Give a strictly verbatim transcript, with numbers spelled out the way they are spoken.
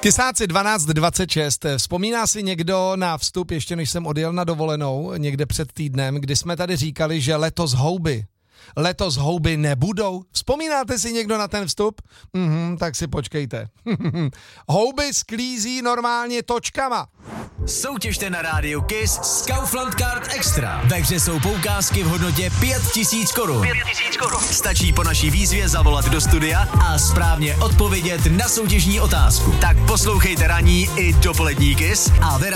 Kysáci dvanáct dvacet šest. Vzpomíná si někdo na vstup, ještě než jsem odjel na dovolenou, někde před týdnem, kdy jsme tady říkali, že letos houby, letos houby nebudou? Vzpomínáte si někdo na ten vstup? Mhm, tak si počkejte. Houby sklízí normálně točkama. Soutěžte na rádiu Kiss s Kaufland Card Extra. Ve hře jsou poukázky v hodnotě pět tisíc korun. Stačí po naší výzvě zavolat do studia a správně odpovědět na soutěžní otázku. Tak poslouchejte ranní i dopolední Kiss a